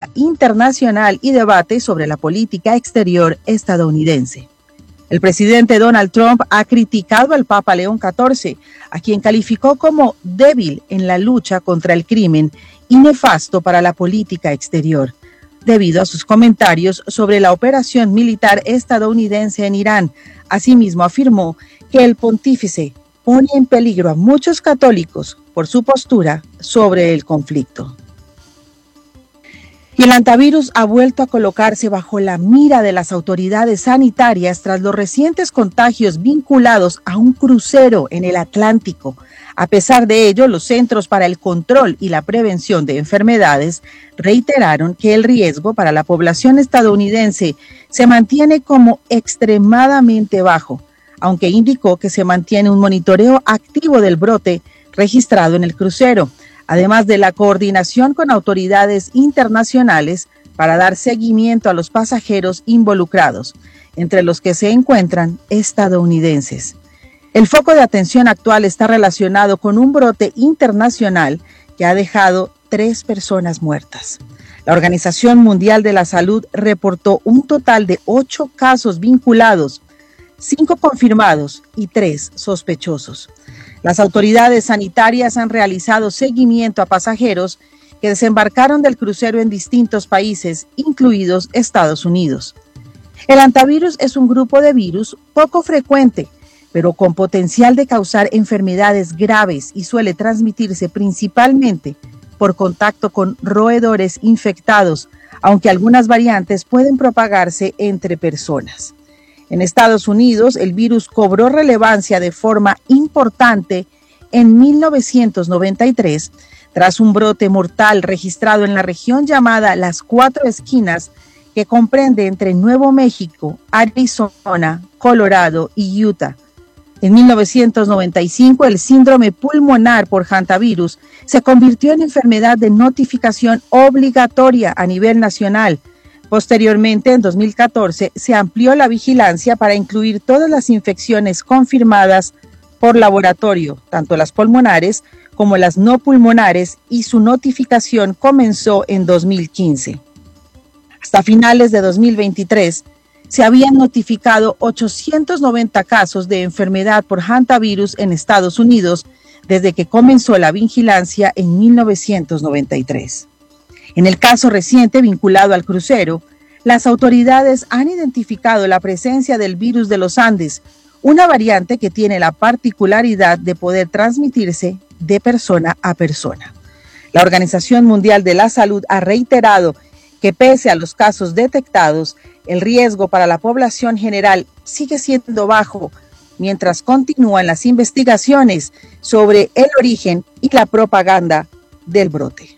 internacional y debate sobre la política exterior estadounidense. El presidente Donald Trump ha criticado al Papa León XIV, a quien calificó como débil en la lucha contra el crimen y nefasto para la política exterior, debido a sus comentarios sobre la operación militar estadounidense en Irán. Asimismo, afirmó que el pontífice pone en peligro a muchos católicos por su postura sobre el conflicto. Y el hantavirus ha vuelto a colocarse bajo la mira de las autoridades sanitarias tras los recientes contagios vinculados a un crucero en el Atlántico. A pesar de ello, los Centros para el Control y la Prevención de Enfermedades reiteraron que el riesgo para la población estadounidense se mantiene como extremadamente bajo, aunque indicó que se mantiene un monitoreo activo del brote registrado en el crucero, además de la coordinación con autoridades internacionales para dar seguimiento a los pasajeros involucrados, entre los que se encuentran estadounidenses. El foco de atención actual está relacionado con un brote internacional que ha dejado 3 personas muertas. La Organización Mundial de la Salud reportó un total de 8 casos vinculados, 5 confirmados y 3 sospechosos. Las autoridades sanitarias han realizado seguimiento a pasajeros que desembarcaron del crucero en distintos países, incluidos Estados Unidos. El hantavirus es un grupo de virus poco frecuente, pero con potencial de causar enfermedades graves y suele transmitirse principalmente por contacto con roedores infectados, aunque algunas variantes pueden propagarse entre personas. En Estados Unidos, el virus cobró relevancia de forma importante en 1993, tras un brote mortal registrado en la región llamada Las Cuatro Esquinas, que comprende entre Nuevo México, Arizona, Colorado y Utah. En 1995, el síndrome pulmonar por hantavirus se convirtió en enfermedad de notificación obligatoria a nivel nacional. Posteriormente, en 2014, se amplió la vigilancia para incluir todas las infecciones confirmadas por laboratorio, tanto las pulmonares como las no pulmonares, y su notificación comenzó en 2015. Hasta finales de 2023, se habían notificado 890 casos de enfermedad por hantavirus en Estados Unidos desde que comenzó la vigilancia en 1993. En el caso reciente vinculado al crucero, las autoridades han identificado la presencia del virus de los Andes, una variante que tiene la particularidad de poder transmitirse de persona a persona. La Organización Mundial de la Salud ha reiterado que pese a los casos detectados, el riesgo para la población general sigue siendo bajo, mientras continúan las investigaciones sobre el origen y la propaganda del brote.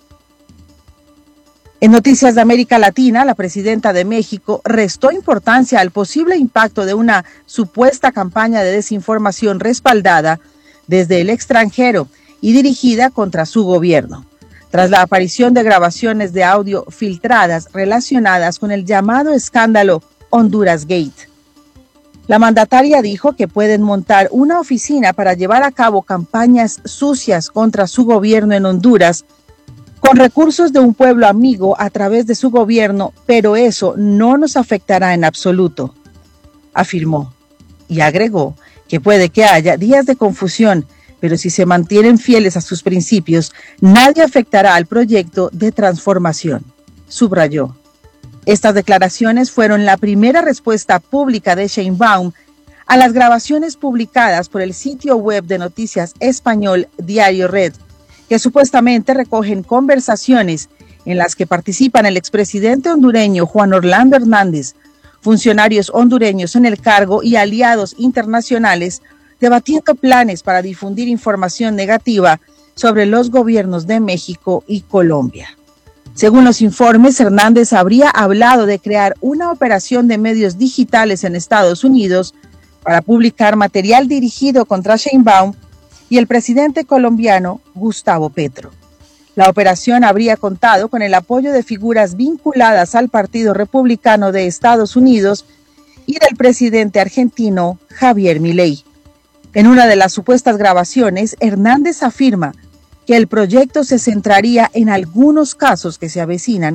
En noticias de América Latina, la presidenta de México restó importancia al posible impacto de una supuesta campaña de desinformación respaldada desde el extranjero y dirigida contra su gobierno, tras la aparición de grabaciones de audio filtradas relacionadas con el llamado escándalo Honduras Gate. La mandataria dijo que pueden montar una oficina para llevar a cabo campañas sucias contra su gobierno en Honduras, con recursos de un pueblo amigo a través de su gobierno, pero eso no nos afectará en absoluto, afirmó, y agregó que puede que haya días de confusión, pero si se mantienen fieles a sus principios, nadie afectará al proyecto de transformación, subrayó. Estas declaraciones fueron la primera respuesta pública de Sheinbaum a las grabaciones publicadas por el sitio web de noticias español Diario Red, que supuestamente recogen conversaciones en las que participan el expresidente hondureño Juan Orlando Hernández, funcionarios hondureños en el cargo y aliados internacionales debatiendo planes para difundir información negativa sobre los gobiernos de México y Colombia. Según los informes, Hernández habría hablado de crear una operación de medios digitales en Estados Unidos para publicar material dirigido contra Sheinbaum y el presidente colombiano Gustavo Petro. La operación habría contado con el apoyo de figuras vinculadas al Partido Republicano de Estados Unidos y del presidente argentino Javier Milei. En una de las supuestas grabaciones, Hernández afirma que el proyecto se centraría en algunos casos que se avecinan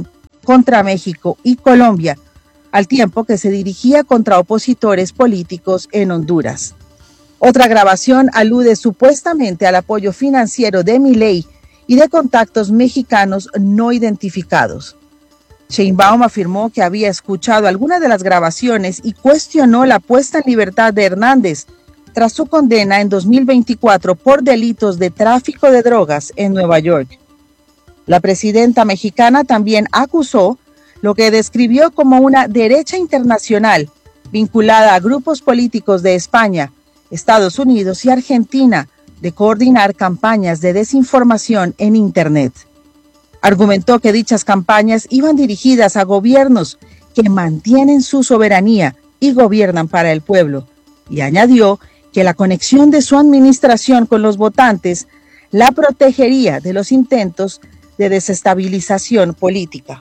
contra México y Colombia, al tiempo que se dirigía contra opositores políticos en Honduras. Otra grabación alude supuestamente al apoyo financiero de Milei y de contactos mexicanos no identificados. Sheinbaum afirmó que había escuchado algunas de las grabaciones y cuestionó la puesta en libertad de Hernández tras su condena en 2024 por delitos de tráfico de drogas en Nueva York. La presidenta mexicana también acusó lo que describió como una derecha internacional vinculada a grupos políticos de España, Estados Unidos y Argentina de coordinar campañas de desinformación en Internet. Argumentó que dichas campañas iban dirigidas a gobiernos que mantienen su soberanía y gobiernan para el pueblo, y añadió que la conexión de su administración con los votantes la protegería de los intentos de desestabilización política.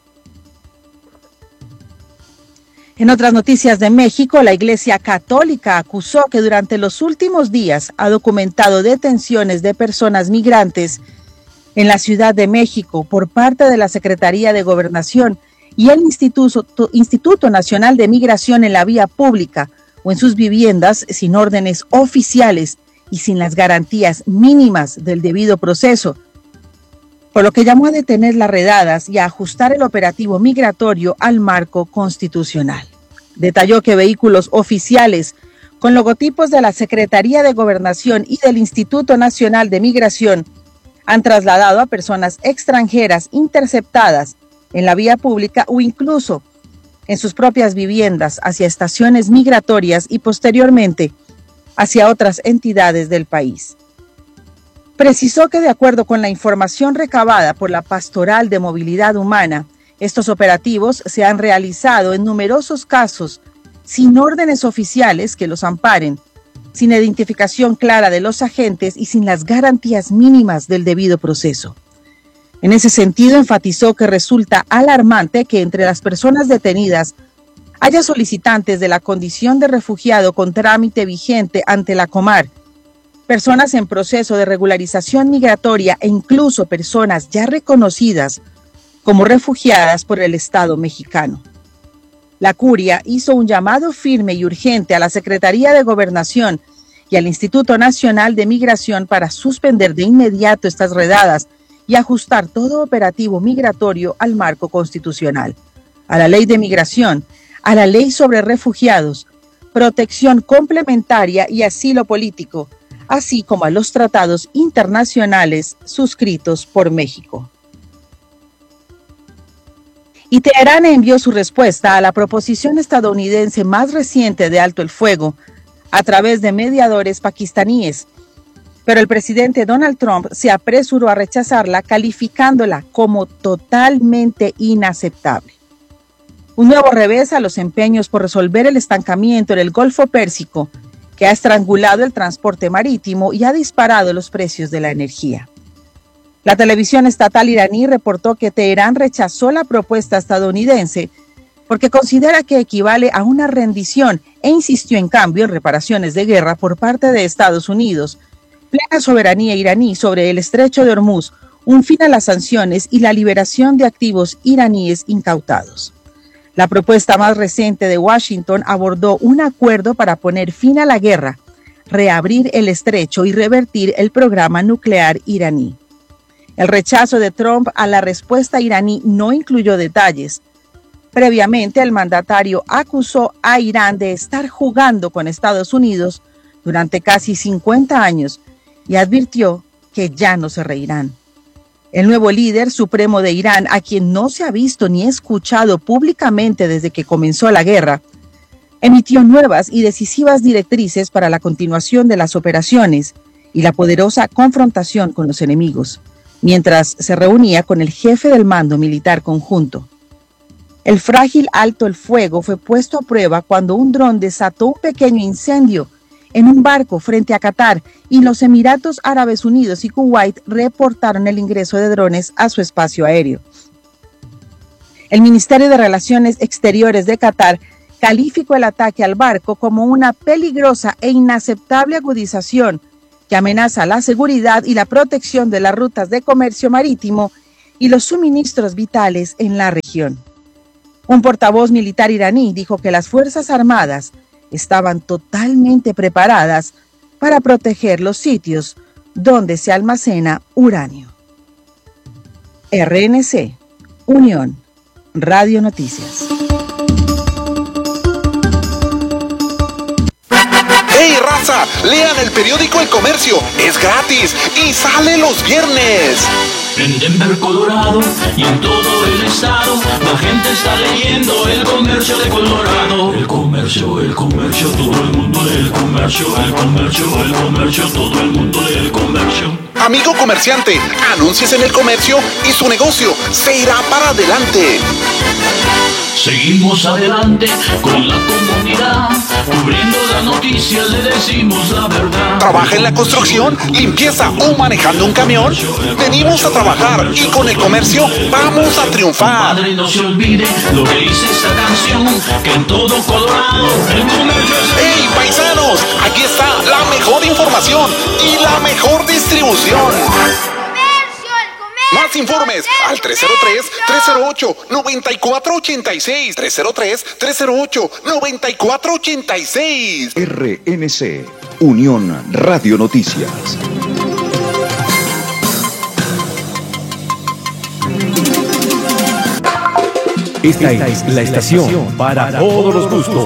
En otras noticias de México, la Iglesia Católica acusó que durante los últimos días ha documentado detenciones de personas migrantes en la Ciudad de México por parte de la Secretaría de Gobernación y el Instituto Nacional de Migración en la vía pública o en sus viviendas sin órdenes oficiales y sin las garantías mínimas del debido proceso, por lo que llamó a detener las redadas y a ajustar el operativo migratorio al marco constitucional. Detalló que vehículos oficiales con logotipos de la Secretaría de Gobernación y del Instituto Nacional de Migración han trasladado a personas extranjeras interceptadas en la vía pública o incluso en sus propias viviendas hacia estaciones migratorias y posteriormente hacia otras entidades del país. Precisó que de acuerdo con la información recabada por la Pastoral de Movilidad Humana, estos operativos se han realizado en numerosos casos sin órdenes oficiales que los amparen, sin identificación clara de los agentes y sin las garantías mínimas del debido proceso. En ese sentido, enfatizó que resulta alarmante que entre las personas detenidas haya solicitantes de la condición de refugiado con trámite vigente ante la Comar, personas en proceso de regularización migratoria e incluso personas ya reconocidas como refugiadas por el Estado mexicano. La Curia hizo un llamado firme y urgente a la Secretaría de Gobernación y al Instituto Nacional de Migración para suspender de inmediato estas redadas y ajustar todo operativo migratorio al marco constitucional, a la ley de migración, a la ley sobre refugiados, protección complementaria y asilo político, así como a los tratados internacionales suscritos por México. Y Teherán envió su respuesta a la proposición estadounidense más reciente de alto el fuego a través de mediadores pakistaníes, pero el presidente Donald Trump se apresuró a rechazarla, calificándola como totalmente inaceptable. Un nuevo revés a los empeños por resolver el estancamiento en el Golfo Pérsico, que ha estrangulado el transporte marítimo y ha disparado los precios de la energía. La televisión estatal iraní reportó que Teherán rechazó la propuesta estadounidense porque considera que equivale a una rendición e insistió en cambio en reparaciones de guerra por parte de Estados Unidos, plena soberanía iraní sobre el estrecho de Hormuz, un fin a las sanciones y la liberación de activos iraníes incautados. La propuesta más reciente de Washington abordó un acuerdo para poner fin a la guerra, reabrir el estrecho y revertir el programa nuclear iraní. El rechazo de Trump a la respuesta iraní no incluyó detalles. Previamente, el mandatario acusó a Irán de estar jugando con Estados Unidos durante casi 50 años y advirtió que ya no se reirán. El nuevo líder supremo de Irán, a quien no se ha visto ni escuchado públicamente desde que comenzó la guerra, emitió nuevas y decisivas directrices para la continuación de las operaciones y la poderosa confrontación con los enemigos, mientras se reunía con el jefe del mando militar conjunto. El frágil alto el fuego fue puesto a prueba cuando un dron desató un pequeño incendio en un barco frente a Qatar y los Emiratos Árabes Unidos y Kuwait reportaron el ingreso de drones a su espacio aéreo. El Ministerio de Relaciones Exteriores de Qatar calificó el ataque al barco como una peligrosa e inaceptable agudización que amenaza la seguridad y la protección de las rutas de comercio marítimo y los suministros vitales en la región. Un portavoz militar iraní dijo que las Fuerzas Armadas estaban totalmente preparadas para proteger los sitios donde se almacena uranio. RNC, Unión, Radio Noticias. ¡Hey, raza! Lean el periódico El Comercio. Es gratis y sale los viernes. En Denver, Colorado y en todo el estado, la gente está leyendo El Comercio de Colorado. El comercio, todo el mundo lee El Comercio. El comercio, todo el mundo lee El Comercio. Amigo comerciante, anúnciese en El Comercio y su negocio se irá para adelante. Seguimos adelante con la comunidad, cubriendo las noticias, le decimos la verdad. ¿Trabaja en la construcción, limpieza o manejando un camión? Venimos a trabajar y con El Comercio vamos a triunfar. Padre, no se olvide lo que dice esta canción, que en todo Colorado El Comercio es... ¡Hey, paisanos! Aquí está la mejor información y la mejor distribución. Más informes al 303-308-9486. 303-308-9486. RNC, Unión Radio Noticias. Esta es la estación para todos los gustos.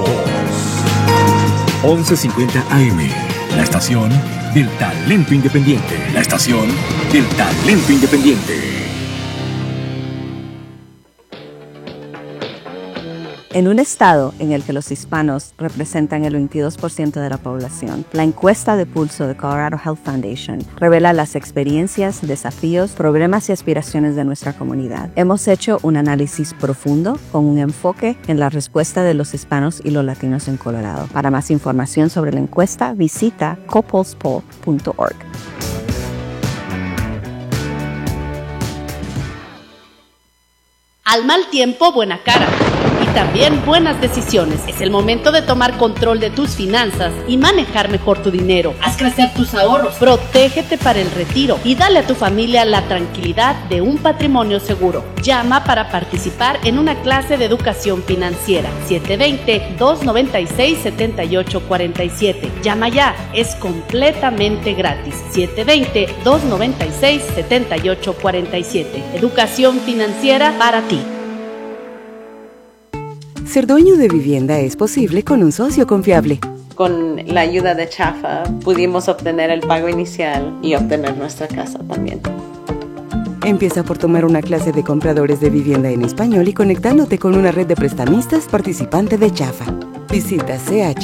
1150 AM, la estación del talento independiente. La estación del talento independiente. En un estado en el que los hispanos representan el 22% de la población, la encuesta de pulso de Colorado Health Foundation revela las experiencias, desafíos, problemas y aspiraciones de nuestra comunidad. Hemos hecho un análisis profundo con un enfoque en la respuesta de los hispanos y los latinos en Colorado. Para más información sobre la encuesta, visita copulsepoll.org. Al mal tiempo, buena cara. Y también buenas decisiones. Es el momento de tomar control de tus finanzas y manejar mejor tu dinero. Haz crecer tus ahorros, protégete para el retiro y dale a tu familia la tranquilidad de un patrimonio seguro. Llama para participar en una clase de educación financiera. 720-296-7847. Llama ya, es completamente gratis. 720-296-7847. Educación financiera para ti. Ser dueño de vivienda es posible con un socio confiable. Con la ayuda de Chafa pudimos obtener el pago inicial y obtener nuestra casa también. Empieza por tomar una clase de compradores de vivienda en español y conectándote con una red de prestamistas participante de Chafa. Visita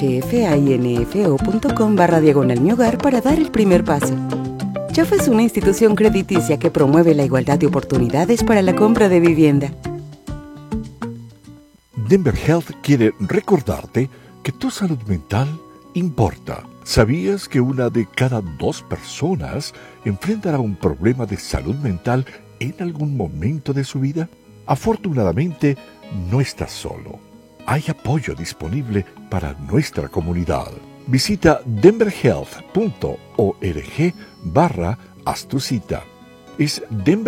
chfinfo.com/diagonal-mi-hogar para dar el primer paso. Chafa es una institución crediticia que promueve la igualdad de oportunidades para la compra de vivienda. Denver Health quiere recordarte que tu salud mental importa. ¿Sabías que una de cada 2 personas enfrentará un problema de salud mental en algún momento de su vida? Afortunadamente, no estás solo. Hay apoyo disponible para nuestra comunidad. Visita denverhealth.org/haz tu cita. Es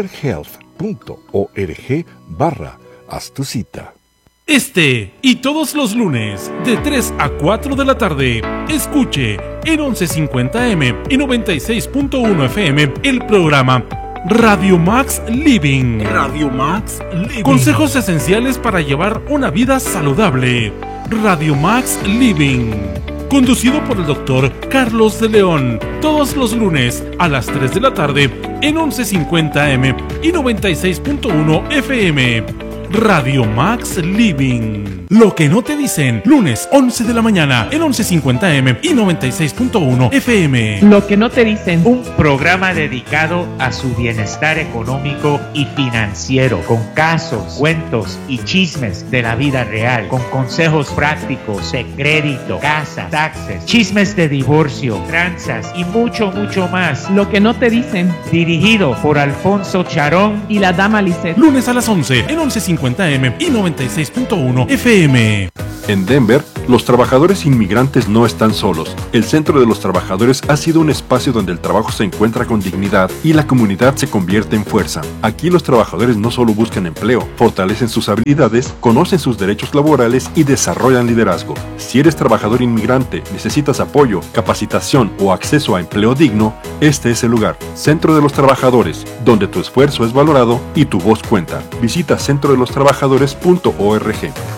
denverhealth.org/haz tu cita. Este y todos los lunes de 3 a 4 de la tarde, escuche en 1150M y 96.1 FM el programa Radio Max Living. Radio Max Living. Consejos esenciales para llevar una vida saludable. Radio Max Living. Conducido por el doctor Carlos de León. Todos los lunes a las 3 de la tarde en 1150M y 96.1 FM. Radio Max Living. Lo que no te dicen, lunes 11 de la mañana en 1150M y 96.1 FM. Lo que no te dicen, un programa dedicado a su bienestar económico y financiero, con casos, cuentos y chismes de la vida real, con consejos prácticos de crédito, casa, taxes, chismes de divorcio, tranzas y mucho, mucho más. Lo que no te dicen, dirigido por Alfonso Charón y la dama Lisset. Lunes a las 11 en 1150M y 96.1 FM. En Denver, Los trabajadores inmigrantes no están solos. El Centro de los Trabajadores ha sido un espacio donde el trabajo se encuentra con dignidad y la comunidad se convierte en fuerza. Aquí los trabajadores no solo buscan empleo, fortalecen sus habilidades, conocen sus derechos laborales y desarrollan liderazgo. Si eres trabajador inmigrante, necesitas apoyo, capacitación o acceso a empleo digno, este es el lugar. Centro de los Trabajadores, donde tu esfuerzo es valorado y tu voz cuenta. Visita centrodelostrabajadores.org.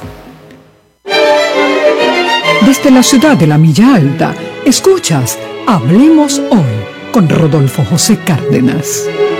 Desde la ciudad de la Milla Alta, escuchas Hablemos Hoy con Rodolfo José Cárdenas.